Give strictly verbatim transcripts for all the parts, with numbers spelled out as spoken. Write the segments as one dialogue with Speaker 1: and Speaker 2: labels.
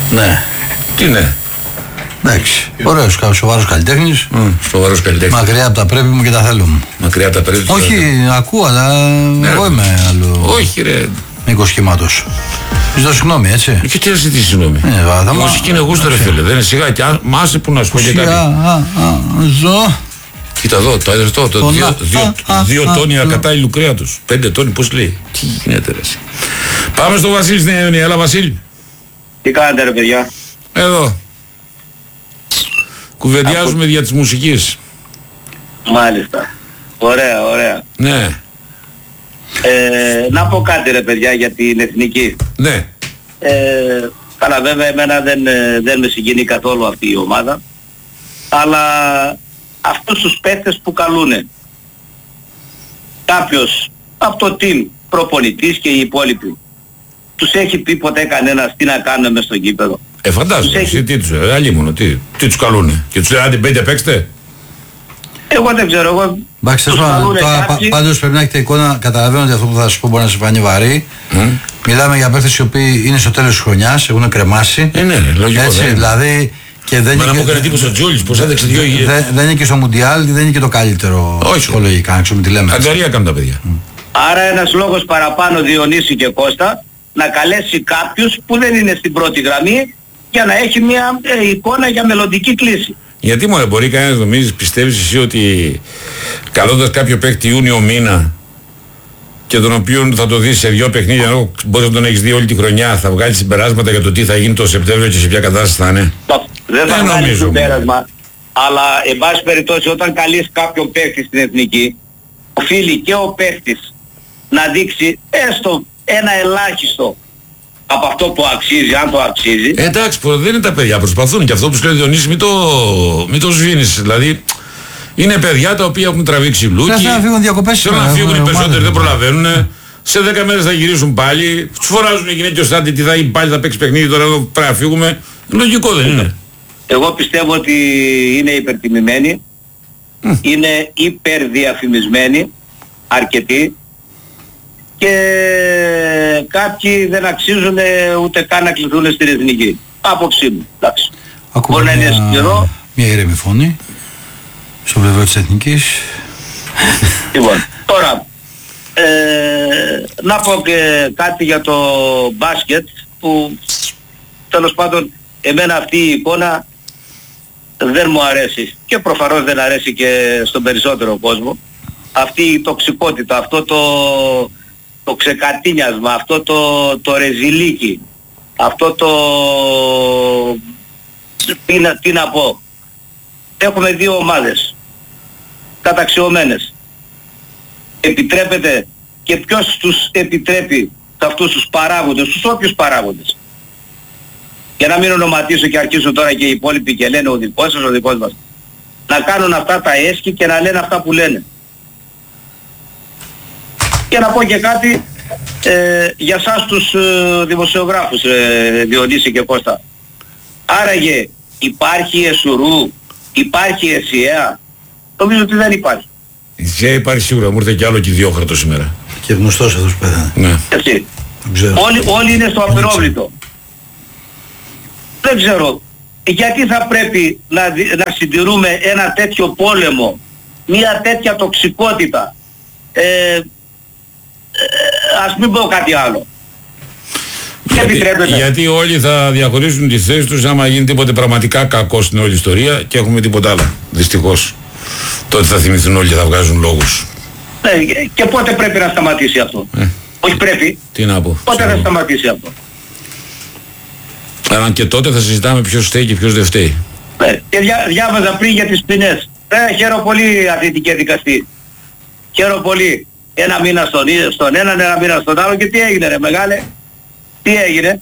Speaker 1: Ναι.
Speaker 2: Τι ναι.
Speaker 1: Εντάξει. Ωραίος, σοβαρός καλλιτέχνης.
Speaker 2: Mm, σοβαρός καλλιτέχνης.
Speaker 1: Μακριά από τα πρέπει μου και τα θέλω μου.
Speaker 2: Μακριά από τα πρέπει.
Speaker 1: Όχι, ακούω, αλλά ναι, εγώ είμαι άλλο.
Speaker 2: Όχι, ρε.
Speaker 1: Μήκος σχήματος. Ζητώ συγγνώμη, έτσι.
Speaker 2: Και τι να ζητήσει συγγνώμη.
Speaker 1: Ε,
Speaker 2: η μουσική είναι γούστο, ρε φίλε. Δεν είναι σιγά. Και άσε που να σου πω και κάτι.
Speaker 1: Ζω.
Speaker 2: Κοίτα εδώ, το αεριστό. Το δύο τόνοι ακατάλληλου κρέατος. Πέντε τόνοι, πώς λέει. Τι γίνεται, ρε. Πάμε στο Βασίλη στην Ιωνία. Έλα, Βασίλη.
Speaker 3: Τι κάνετε, ρε παιδιά.
Speaker 2: Εδώ. Κουβεντιάζουμε για της μουσικής.
Speaker 3: Μάλιστα. Ωραία, ωραία.
Speaker 2: Ναι.
Speaker 3: Ε, να πω κάτι, ρε παιδιά, για την εθνική.
Speaker 2: Ναι.
Speaker 3: Ε, καλά, βέβαια εμένα δεν, δεν με συγκινεί καθόλου αυτή η ομάδα, αλλά αυτούς τους παίκτες που καλούνε κάποιος από το team, προπονητής και οι υπόλοιποι, τους έχει πει ποτέ κανένας τι να κάνουν μες στο γήπεδο?
Speaker 2: Ε, φαντάζομαι, εσύ τι τους, ε, αλλήμωνο, τι, τι τους καλούνε? Και τους λένε άντε μπαίνετε παίξτε.
Speaker 3: Εγώ δεν ξέρω, εγώ...
Speaker 1: Εντάξει, πάντως πρέπει να έχετε εικόνα, καταλαβαίνω ότι αυτό που θα σας πω μπορεί να σας φανεί βαρύ. Mm. Μιλάμε για παίκτες οι οποίοι είναι στο τέλος της χρονιάς, έχουν κρεμάσει.
Speaker 2: Ε, ναι, λογικό.
Speaker 1: Έτσι,
Speaker 2: ναι.
Speaker 1: δηλαδή... Και δεν
Speaker 2: Μα να μου έκανε εντύπωση ο Τζόλης, πως έδειξε δύο υγιές.
Speaker 1: Δεν, δεν είναι και στο Μουντιάλ, δεν είναι και το καλύτερο.
Speaker 2: Όχι.
Speaker 1: Ψυχολογικά, να ξέρουμε τι λέμε.
Speaker 2: Αγκαρία κάνουν τα παιδιά. Mm.
Speaker 3: Άρα ένας λόγος παραπάνω, Διονύση και Κώστα, να καλέσει κάποιους που δεν είναι στην πρώτη γραμμή για να έχει μια ε, εικόνα για μελλοντική κλίση.
Speaker 2: Γιατί μωρέ, μπορεί κανένας νομίζεις, πιστεύεις εσύ ότι καλώντας κάποιο παίκτη Ιούνιο μήνα και τον οποίο θα το δεις σε δύο παιχνίδια, ενώ μπορείς να τον έχεις δει όλη τη χρονιά, θα βγάλεις συμπεράσματα για το τι θα γίνει το Σεπτέμβριο και σε ποια κατάσταση θα είναι?
Speaker 3: Δεν θα βγάλεις συμπέρασμα, αλλά εν πάση περιπτώσει όταν καλείς κάποιον παίκτη στην εθνική, οφείλει και ο παίκτης να δείξει έστω ένα ελάχιστο από αυτό που αξίζει, αν το αξίζει.
Speaker 2: Ε, εντάξει, δεν είναι τα παιδιά, προσπαθούν και αυτό που σου λέει ο Διονύσης, μην το, μην το σβήνεις. Δηλαδή, είναι παιδιά τα οποία έχουν τραβήξει λούκι.
Speaker 1: Θέλουν να φύγουν διακοπές.
Speaker 2: Θέλουν να φύγουν, οι περισσότεροι δεν προλαβαίνουν. Σε δέκα μέρες θα γυρίσουν πάλι. Τους φωνάζουν οι γυναίκες άντι τι θα γίνει πάλι, θα παίξει παιχνίδι, τώρα εδώ πρέπει να φύγουμε. Λογικό δεν είναι?
Speaker 3: Εγώ πιστεύω ότι είναι υπερτιμημένοι, mm. είναι υπερδιαφημισμένοι, αρκετοί, και κάποιοι δεν αξίζουν ούτε καν να κληθούν στην εθνική. Άποψή μου. Εντάξει.
Speaker 1: Μπορεί να είναι σκληρό. Μια ήρεμη φωνή στο πλευρό της εθνικής.
Speaker 3: Λοιπόν, τώρα ε, να πω και κάτι για το μπάσκετ, που τέλος πάντων εμένα αυτή η εικόνα δεν μου αρέσει και προφανώς δεν αρέσει και στον περισσότερο κόσμο. Αυτή η τοξικότητα, αυτό το, το ξεκατίνιασμα, αυτό το, το ρεζιλίκι, αυτό το... Τι να, τι να πω. Έχουμε δύο ομάδες καταξιωμένες. Επιτρέπεται, και ποιος τους επιτρέπει σε αυτούς τους παράγοντες, στους όποιους παράγοντες? Για να μην ονοματίσω και αρχίσουν τώρα και οι υπόλοιποι και λένε ο δικός σας, ο δικός μας, να κάνουν αυτά τα έσχη και να λένε αυτά που λένε. Και να πω και κάτι ε, για σας τους ε, δημοσιογράφους, ε, Διονύση και Κώστα. Άραγε υπάρχει εσουρού, υπάρχει εσιαία? Νομίζω ότι δεν υπάρχει.
Speaker 2: Η εσιαία υπάρχει σίγουρα, μου ήρθε κι άλλο και ιδιόχαρτο σήμερα.
Speaker 1: Και γνωστός αυτός που πέθανε.
Speaker 2: Ναι.
Speaker 3: Έτσι. Όλοι, όλοι είναι στο απειρόβλητο. Δεν ξέρω γιατί θα πρέπει να, να συντηρούμε ένα τέτοιο πόλεμο, μια τέτοια τοξικότητα. Ε, ε, ας μην πω κάτι άλλο.
Speaker 2: Γιατί, γιατί όλοι θα διαχωρίσουν τις θέσεις τους άμα γίνει τίποτε πραγματικά κακό στην όλη ιστορία και έχουμε τίποτα άλλο. Δυστυχώς. Τότε θα θυμηθούν όλοι και θα βγάζουν λόγους.
Speaker 3: Ναι, και πότε πρέπει να σταματήσει αυτό? Ε. Όχι πρέπει.
Speaker 2: Τι να πω.
Speaker 3: Πότε θα σταματήσει αυτό?
Speaker 2: Αλλά και τότε θα συζητάμε ποιος φταίει και ποιος δεν φταίει.
Speaker 3: Ναι. Και διά, διάβαζα πριν για τις ποινές. Ε, χαίρομαι πολύ αθλητική δικαστή. Χαίρομαι πολύ. Ένα μήνα στον, στον έναν, ένα μήνα στον άλλο. Και τι έγινε ρε μεγάλε? Τι έγινε?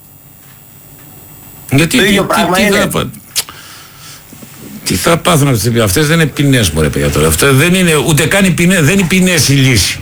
Speaker 2: Γιατί,
Speaker 3: το ίδιο
Speaker 2: τι,
Speaker 3: πράγμα
Speaker 2: τι,
Speaker 3: είναι.
Speaker 2: Θα, τι θα πάθουν αυτές, αυτές δεν είναι ποινές μωρέ παιδιά τώρα. Αυτές δεν είναι ούτε καν οι ποινές, δεν είναι ποινές η λύση.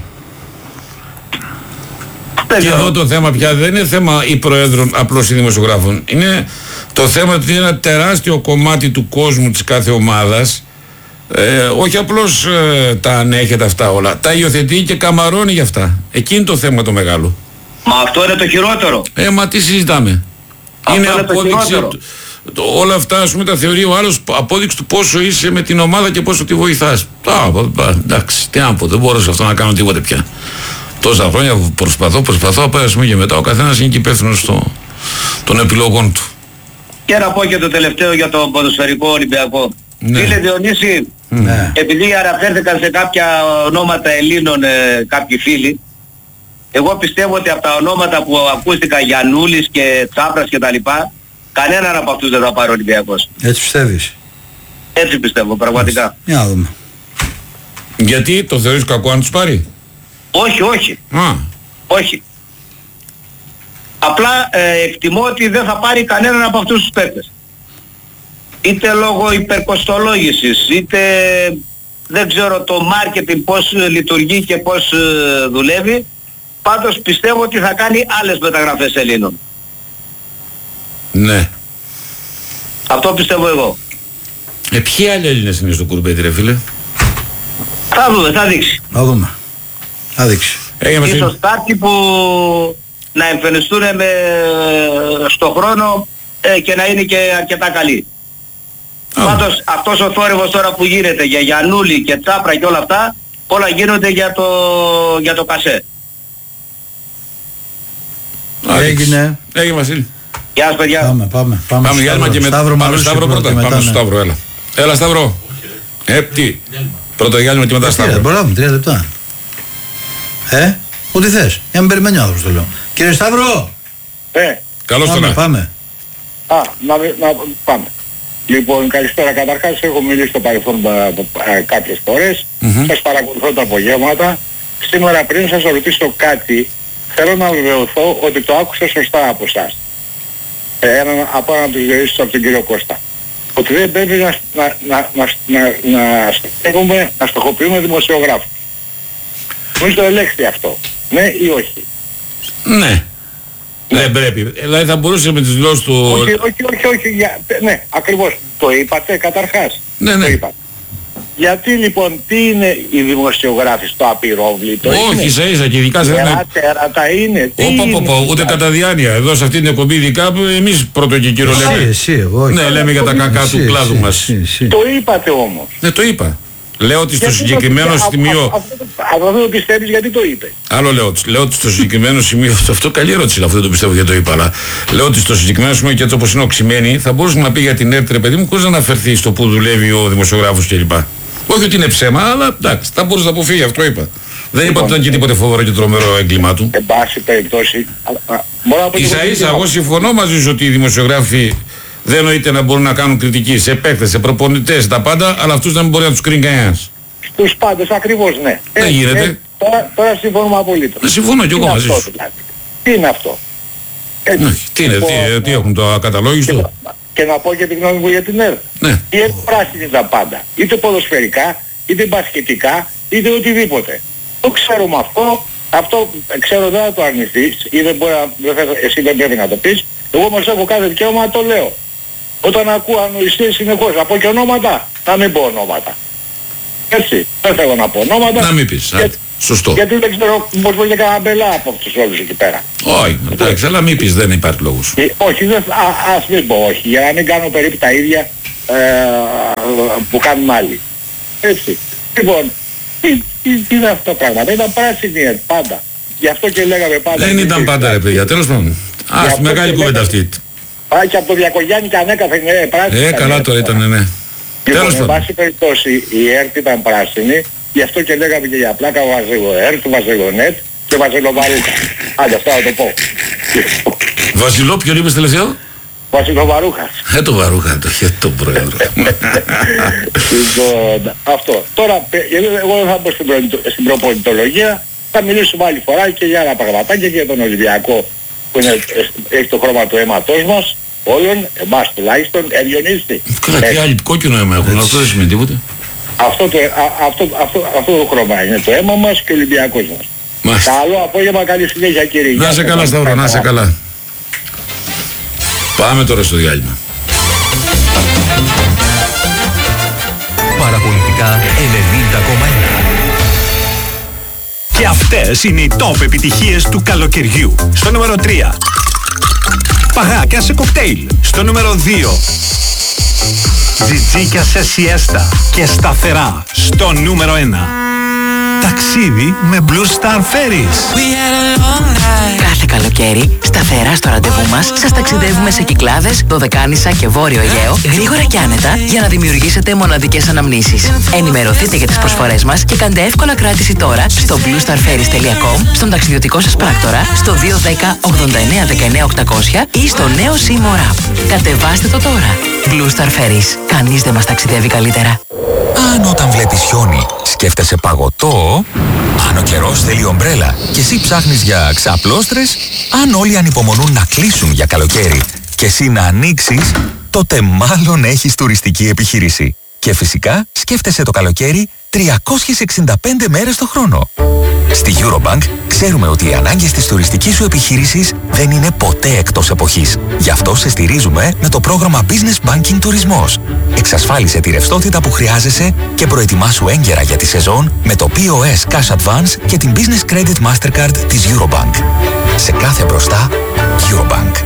Speaker 2: Και εδώ το θέμα πια δεν είναι θέμα ή προέδρων απλώς ή δημοσιογράφων. Είναι το θέμα ότι είναι ένα τεράστιο κομμάτι του κόσμου της κάθε ομάδας. Ε, όχι απλώς ε, τα ανέχεται αυτά όλα. Τα υιοθετεί και καμαρώνει για αυτά. Εκεί είναι το θέμα το μεγάλο.
Speaker 3: Μα αυτό είναι το χειρότερο.
Speaker 2: Ε, μα τι συζητάμε. Είναι απόδειξη. Το, το, όλα αυτά, ας πούμε, τα θεωρεί ο άλλος απόδειξη του πόσο είσαι με την ομάδα και πόσο τη βοηθάς. Α, εντάξει, τι να πω, δεν μπορώ σε αυτό να κάνω τίποτε πια. Τόσα χρόνια προσπαθώ, προσπαθώ, από ένα σημείο και μετά ο καθένας είναι και υπεύθυνος στο, των επιλογών του.
Speaker 3: Και να πω και το τελευταίο για το ποδοσφαιρικό Ολυμπιακό.
Speaker 2: Ναι.
Speaker 3: Φίλε Διονύση,
Speaker 1: Ναι.
Speaker 3: επειδή αναφέρθηκαν σε κάποια ονόματα Ελλήνων ε, κάποιοι φίλοι, εγώ πιστεύω ότι από τα ονόματα που ακούστηκαν, Γιαννούλης και Τσάπρας και τα λοιπά, κανέναν από αυτούς δεν θα πάρει ο Ολυμπιακός.
Speaker 1: Έτσι πιστεύεις?
Speaker 3: Έτσι πιστεύω, πραγματικά.
Speaker 1: Για να δούμε.
Speaker 2: Γιατί το θεωρείς κακό αν τους πάρει?
Speaker 3: Όχι, όχι.
Speaker 2: Α,
Speaker 3: Όχι. Απλά ε, εκτιμώ ότι δεν θα πάρει κανέναν από αυτούς τους παίκτες. Είτε λόγω υπερκοστολόγησης, είτε δεν ξέρω το marketing πώς λειτουργεί και πώς ε, δουλεύει. Πάντως πιστεύω ότι θα κάνει άλλες μεταγραφές Ελλήνων.
Speaker 2: ναι.
Speaker 3: Αυτό πιστεύω εγώ.
Speaker 2: Ε, ποιοι άλλοι Έλληνες είναι στο κουρμπέτι, ρε φίλε?
Speaker 3: Θα δούμε, θα δείξει.
Speaker 1: Να δούμε. Θα δείξει.
Speaker 2: Έγινε
Speaker 3: Ίσως κάποιοι που να εμφανιστούν με, στο χρόνο ε, και να είναι και αρκετά καλοί.
Speaker 2: Α.
Speaker 3: Πάντως αυτός ο θόρυβος τώρα που γίνεται για Γιαννούλη και Τσάπρα και όλα αυτά, όλα γίνονται για το, για το κασέ.
Speaker 1: Έγινε.
Speaker 2: Έγινε, Βασίλη.
Speaker 3: Γεια σας παιδιά.
Speaker 1: Πάμε, πάμε. Πάμε,
Speaker 2: Πάμε διάλειμμα και μετά.
Speaker 1: Σταύρο
Speaker 2: Πάμε
Speaker 1: Μαρούσι
Speaker 2: Σταύρο πρώτα.
Speaker 1: και μετά,
Speaker 2: Πάμε στο
Speaker 1: ναι.
Speaker 2: Σταύρο, έλα. Έλα Σταύρο. Ε, τι. Πρώτο διάλειμμα και μετά
Speaker 1: Ε,
Speaker 2: Σταύρο.
Speaker 1: Προλάβουμε, τρία λεπτά. Ε, ό,τι θες. Για να μην περιμένει ο άνθρωπος, το λέω. Κύριε Σταύρο,
Speaker 4: Ε,
Speaker 2: Καλώς τον
Speaker 1: πάμε,
Speaker 2: να.
Speaker 1: πάμε.
Speaker 4: α, να, να πάμε. Λοιπόν, καλησπέρα. Καταρχάς έχω μιλήσει στο παρελθόν ε, κάποιες φορές.
Speaker 2: Μμμ.
Speaker 4: Σας παρακολουθώ τα απογεύματα. Σήμερα πριν σας ρωτήσω κάτι, θέλω να βεβαιωθώ ότι το άκουσα σωστά από εσάς. Ε, έναν από έναν από τους διορίστες από τον κύριο Κώστα. Ότι δεν πρέπει να, να, να, να, να, να, στέλνουμε, να στοχοποιούμε δημοσιογράφους. Νομίζω το ελέγχθη αυτό. Ναι ή όχι?
Speaker 2: Ναι. Δεν πρέπει. Δηλαδή θα μπορούσε με τις δηλώσεις του...
Speaker 4: Όχι, όχι, όχι, όχι, για, ναι, ακριβώς. Το είπατε καταρχάς.
Speaker 2: Ναι, ναι.
Speaker 4: Το είπατε. Γιατί λοιπόν, τι είναι οι δημοσιογράφοι στο απειρόβλητο?
Speaker 2: Όχι, ίσα ίσα και ειδικά σε ένα...
Speaker 4: Τερά, τέρατα είναι. Τι
Speaker 2: Όπα,
Speaker 4: είναι
Speaker 2: όπα, ούτε
Speaker 4: δηλαδή?
Speaker 2: κατά διάνοια. Εδώ σε αυτή την εκπομπή ειδικά εμείς πρώτο και κύριο
Speaker 1: Εσύ,
Speaker 2: λέμε.
Speaker 1: εσύ, εγώ. όχι.
Speaker 2: Ναι, λέμε για τα κακά
Speaker 1: Εσύ,
Speaker 2: του κλάδου
Speaker 1: εσύ,
Speaker 2: μας.
Speaker 1: εσύ, εσύ.
Speaker 4: Το είπατε όμως.
Speaker 2: Ναι, το είπα. Λέω ότι στο
Speaker 4: Γιατί το-
Speaker 2: συγκεκριμένο
Speaker 4: α- α-
Speaker 2: σημείο...
Speaker 4: Αυτό το- αυτό δεν το πιστεύεις γιατί το είπε.
Speaker 2: Άλλο λέω, ότι- λέω ότι στο συγκεκριμένο σημείο, αυτό καλή ερώτηση είναι, αυτό δεν το πιστεύω γιατί το είπα, αλλά λέω ότι στο συγκεκριμένο σημείο και έτσι όπως είναι οξυμένη, θα μπορούσε να πει για την ΕΡΤ, ρε παιδί μου, χωρίς να αναφερθεί στο που δουλεύει ο δημοσιογράφος κλπ. Όχι ότι είναι ψέμα, αλλά εντάξει, θα μπορούσε να αποφύγει, αυτό είπα. Δεν είπα ότι ήταν και τίποτε φοβερό και τρομερό έγκλημά του.
Speaker 4: Εν πάση περιπτώσει, α, α, μπορώ να πω και
Speaker 2: Ίσα
Speaker 4: εγώ
Speaker 2: ίσα,
Speaker 4: τι
Speaker 2: εγώ συμφωνώ μαζί σου ότι οι δημοσιογράφοι δεν εννοείται να μπορούν να κάνουν κριτική σε παίκτες, σε προπονητές, τα πάντα, αλλά αυτούς δεν μπορεί να τους κρίνει κανένας.
Speaker 4: Τους πάντες ακριβώς, ναι.
Speaker 2: Δεν γίνεται.
Speaker 4: τώρα, τώρα συμφωνούμε απολύτως.
Speaker 2: Ε, συμφωνώ κι
Speaker 4: Τι
Speaker 2: εγώ
Speaker 4: είναι
Speaker 2: μαζί
Speaker 4: αυτό,
Speaker 2: σου.
Speaker 4: δηλαδή? Τι είναι αυτό? Έτσι.
Speaker 2: Όχι, τι είναι,
Speaker 4: Λοιπόν,
Speaker 2: τι, τι έχουν το
Speaker 4: και,
Speaker 2: ακαταλόγιστο.
Speaker 4: να- και να πω και τη γνώμη μου για την ΕΡΤ.
Speaker 2: Ναι.
Speaker 4: Η ΕΡΤ πράσινη τα πάντα. Είτε ποδοσφαιρικά, είτε μπασκετικά, είτε οτιδήποτε. Το ξέρουμε αυτό. Αυτό ξέρω δεν θα το αρνηθείς ή δεν μπορεί να, δεν θα- εσύ δεν πρέπει να το πεις. Εγώ όμως έχω κάθε δικαίωμα να το λέω. Όταν ακούω ανοησίες συνεχώς, να πω και ονόματα, να μην πω ονόματα. Έτσι, δεν θέλω να πω ονόματα.
Speaker 2: Να μην πεις,
Speaker 4: Για-
Speaker 2: α, σωστό.
Speaker 4: Γιατί δεν ξέρω πώς μπορεί και κανένα μπελά από αυτούς όλους εκεί πέρα.
Speaker 2: Όχι, εντάξει, αλλά μην πεις, δεν υπάρχει λόγος.
Speaker 4: Ε, όχι, δεν, α, ας μην πω όχι, για να μην κάνω περίπου τα ίδια ε, που κάνουν άλλοι. Έτσι. Λοιπόν, τι, τι, τι είναι αυτό το πράγμα? Ήταν πράσινη ΕΡΤ πάντα. Γι' αυτό και λέγαμε πάντα.
Speaker 2: Δεν ήταν πάντα ρε παιδιά, τέλος πάντων. Α,
Speaker 4: αυτό
Speaker 2: μεγάλη
Speaker 4: και
Speaker 2: κουβέντα
Speaker 4: λέγαμε-
Speaker 2: αυτή.
Speaker 4: Α, και από το Διακογιάννη και ανέκαθεν είναι πράσινη.
Speaker 2: Ε,
Speaker 4: ήταν η
Speaker 2: καλά
Speaker 4: ΕΡΤ
Speaker 2: τώρα ήταν, ναι.
Speaker 4: Λοιπόν,
Speaker 2: Τέλος
Speaker 4: εν
Speaker 2: πάντων.
Speaker 4: πάση περιπτώσει η ΕΡΤ ήταν πράσινη, γι' αυτό και λέγαμε και για πλάκα Βαζελο ΕΡΤ, Βαζελονέτ και Βαζελοβαρούχα. Άντε, αυτό θα το πω.
Speaker 2: Βασιλό, ποιον είπες τελευταίο?
Speaker 4: Βασιλοβαρούχας.
Speaker 2: Ε, το Βαρούχα, το χε το πρόεδρο.
Speaker 4: Λοιπόν, αυτό. Τώρα, πε- γιατί εγώ δεν θα μπω στην, προ- στην προπονητολογία, θα μιλήσουμε άλλη φορά και για άλλα πραγματάκια και για τον Ολυμπιακό που είναι, ε, έχει το χρώμα του αίματός μας, όλων, εμάς τουλάχιστον, ε, Διονύση.
Speaker 2: Καλά, τι
Speaker 4: Ε,
Speaker 2: άλλοι κόκκινο αίμα έχουν, αυτό δεν σημαίνει τίποτα.
Speaker 4: αυτό, το, α, αυτό, αυτό, αυτό το χρώμα είναι το αίμα μας και ο Ολυμπιακός μας.
Speaker 2: Μάλιστα.
Speaker 4: Καλό απόγευμα, καλή συνέχεια κύριε.
Speaker 2: Να
Speaker 4: Γεια
Speaker 2: σε
Speaker 4: σας.
Speaker 2: καλά Σταύρο, να σε καλά. Πάμε τώρα στο διάλειμμα.
Speaker 5: Παραπολιτικά ενενήντα κόμμα ένα. Και αυτές είναι οι top επιτυχίες του καλοκαιριού. Στο νούμερο τρία.
Speaker 6: Παγάκια σε κοκτέιλ. Στο νούμερο δύο. Τζιτζίκια σε σιέστα και σταθερά. Στο νούμερο ένα. Ταξίδι με Blue Star Ferries.
Speaker 7: Κάθε καλοκαίρι, σταθερά στο ραντεβού μας, σας ταξιδεύουμε σε Κυκλάδες, Δωδεκάνησα και Βόρειο Αιγαίο, γρήγορα και άνετα, για να δημιουργήσετε μοναδικές αναμνήσεις. Ενημερωθείτε για τις προσφορές μας και κάντε εύκολα κράτηση τώρα στο blue star ferries dot com, στον ταξιδιωτικό σας πράκτορα, στο δύο ένα μηδέν ογδόντα εννέα δεκαεννέα οκτακόσια ή στο νέο Seymour App. Κατεβάστε το τώρα. Blue Star Ferries. Κανείς δεν μας ταξιδεύει καλύτερα.
Speaker 5: Αν όταν βλέπεις χιόνι σκέφτεσαι παγωτό, αν ο καιρός θέλει ομπρέλα και εσύ ψάχνεις για ξαπλώστρες, αν όλοι ανυπομονούν να κλείσουν για καλοκαίρι και εσύ να ανοίξεις, τότε μάλλον έχεις τουριστική επιχείρηση. Και φυσικά σκέφτεσαι το καλοκαίρι τριακόσιες εξήντα πέντε μέρες το χρόνο. Στη Eurobank ξέρουμε ότι οι ανάγκες της τουριστικής σου επιχείρησης δεν είναι ποτέ εκτός εποχής. Γι' αυτό σε στηρίζουμε με το πρόγραμμα Business Banking Τουρισμός. Εξασφάλισε τη ρευστότητα που χρειάζεσαι και προετοιμάσου έγκαιρα για τη σεζόν με το πι ο ες Cash Advance και την Business Credit Mastercard της Eurobank. Σε κάθε μπροστά, Eurobank.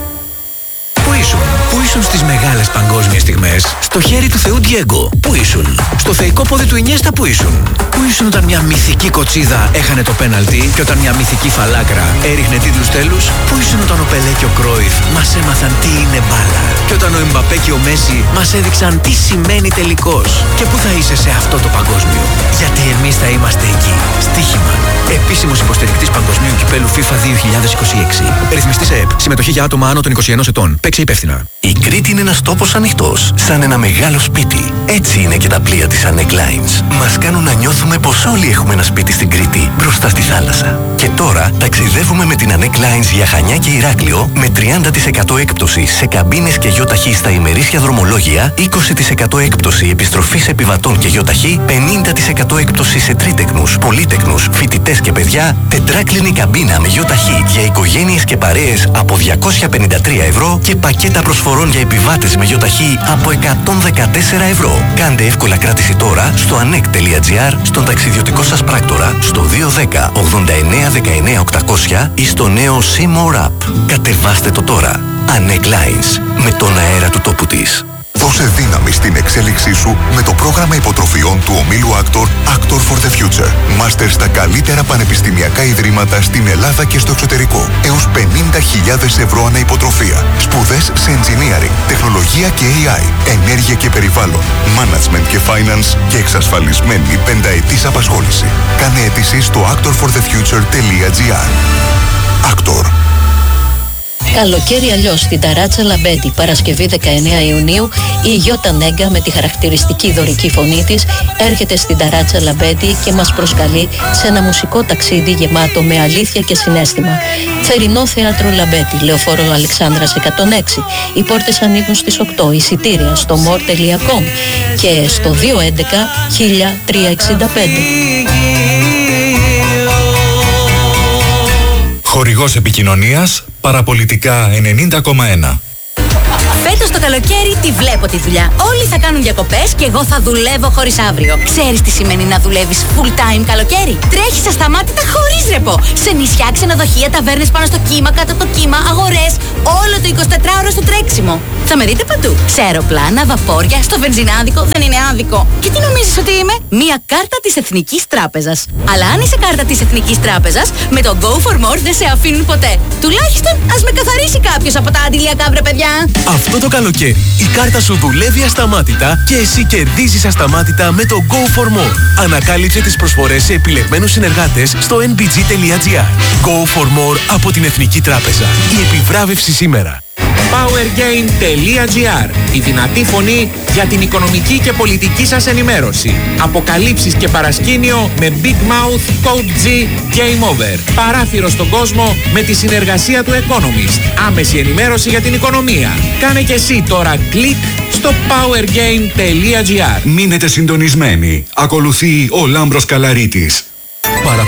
Speaker 6: Πού ήσουν? Πού ήσουν στις μεγάλες παγκόσμιες στιγμές? Στο χέρι του Θεού Ντιέγκο. Πού ήσουν? Στο θεϊκό πόδι του Ινιέστα. Πού ήσουν? Πού ήσουν όταν μια μυθική κοτσίδα έχανε το πέναλτι και όταν μια μυθική φαλάκρα έριχνε τίτλους τέλους? Πού ήσουν όταν ο Πελέ και ο Κρόιφ μας έμαθαν τι είναι μπάλα? Και όταν ο Εμπαπέ και ο Μέση μας έδειξαν τι σημαίνει τελικός? Και πού θα είσαι σε αυτό το παγκόσμιο? Γιατί εμείς θα είμαστε εκεί. Στοίχημα. Επίσημος υποστηρικτής Παγκοσμίου Κυπέλου FIFA δύο χιλιάδες είκοσι έξι. Ρυθμιστής ΕΕΠ. Συμμετοχή για άτομα άνω των είκοσι ενός ετών. Παίξε υπεύθυνα.
Speaker 8: Η Κρήτη είναι ένας τόπος ανοιχτός, σαν ένα μεγάλο σπίτι. Έτσι είναι και τα πλοία της Anek Lines. Μας κάνουν να νιώθουμε πως όλοι έχουμε ένα σπίτι στην Κρήτη, μπροστά στη θάλασσα. Και τώρα ταξιδεύουμε με την Anek Lines για Χανιά και Ηράκλειο με τριάντα τοις εκατό έκπτωση σε καμπίνες και γιοταχή στα ημερήσια δρομολόγια, είκοσι τοις εκατό έκπτωση επιστροφής επιβατών και γιοταχή, πενήντα τοις εκατό έκπτωση σε τρίτεκνους, πολύτεκνους, φοιτητές και παιδιά, τετράκλινη καμπίνα με γιοταχή για οικογένειες και παρέες από διακόσια πενήντα τρία ευρώ και πακέτα προσφορών για επιβάτες με γιοταχή από εκατόν δεκατέσσερα ευρώ. Κάντε εύκολα κράτηση τώρα στο anek τελεία gr, στον ταξιδιωτικό σας πράκτορα, στο δύο ένα μηδέν ογδόντα εννέα δεκαεννέα οκτακόσια ή στο νέο Seymour App. Κατεβάστε το τώρα. Anek Lines. Με τον αέρα του τόπου της.
Speaker 9: Δώσε δύναμη στην εξέλιξή σου με το πρόγραμμα υποτροφιών του ομίλου Actor, Actor for the Future. Μάστερ στα καλύτερα πανεπιστημιακά ιδρύματα στην Ελλάδα και στο εξωτερικό. Έως πενήντα χιλιάδες ευρώ ανά υποτροφία. Σπουδές σε engineering, τεχνολογία και έι άι, ενέργεια και περιβάλλον, management και finance και εξασφαλισμένη πενταετής απασχόληση. Κάνε αίτηση στο actor for the future τελεία gr. Actor.
Speaker 10: Καλοκαίρι αλλιώς στην Ταράτσα Λαμπέντη, Παρασκευή δεκαεννέα Ιουνίου, η Γιώτα Νέγκα με τη χαρακτηριστική δωρική φωνή της έρχεται στην Ταράτσα Λαμπέντη και μας προσκαλεί σε ένα μουσικό ταξίδι γεμάτο με αλήθεια και συναίσθημα. Θερινό θέατρο Λαμπέντη, Λεωφόρο Αλεξάνδρας εκατόν έξι. Οι πόρτες ανοίγουν στις οκτώ. Εισιτήρια στο more τελεία com και στο δύο ένα ένα χίλια τριακόσια εξήντα πέντε.
Speaker 11: Χορηγός επικοινωνίας Παραπολιτικά ενενήντα κόμμα ένα.
Speaker 12: Φέτος το καλοκαίρι τη βλέπω τη δουλειά. Όλοι θα κάνουν διακοπές και εγώ θα δουλεύω χωρίς αύριο. Ξέρεις τι σημαίνει να δουλεύεις full time καλοκαίρι? Τρέχεις ασταμάτητα χωρίς ρεπό. Σε νησιά, ξενοδοχεία, ταβέρνες πάνω στο κύμα, κάτω από το κύμα, αγορές. Όλο το εικοσιτετράωρο στο τρέξιμο. Θα με δείτε παντού. Σε αεροπλάνα, βαπόρια, στο βενζινάδικο. Δεν είναι άδικο. Και τι νομίζεις ότι είμαι? Μία κάρτα της Εθνικής Τράπεζας. Αλλά αν είσαι κάρτα της Εθνικής Τράπεζας, με το Go for More δεν σε αφήνουν ποτέ. Τουλάχιστον ας με καθαρίσει κάποιος από τα αντιλιακά, βρε παιδιά.
Speaker 6: Αυτό το καλοκαίρι η κάρτα σου δουλεύει ασταμάτητα και εσύ κερδίζεις ασταμάτητα με το Go for More. Ανακάλυψε τις προσφορές σε επιλεγμένους συνεργάτες στο εν μπι τζι τελεία gr. Go for More από την Εθνική Τράπεζα. Η επιβράβευση σήμερα.
Speaker 13: powergain τελεία gr. Η δυνατή φωνή για την οικονομική και πολιτική σας ενημέρωση. Αποκαλύψεις και παρασκήνιο με Big Mouth, Code G, Game Over. Παράθυρο στον κόσμο με τη συνεργασία του Economist. Άμεση ενημέρωση για την οικονομία. Κάνε και εσύ τώρα κλικ στο powergain τελεία gr.
Speaker 11: Μείνετε συντονισμένοι. Ακολουθεί ο Λάμπρος Καλαρίτης.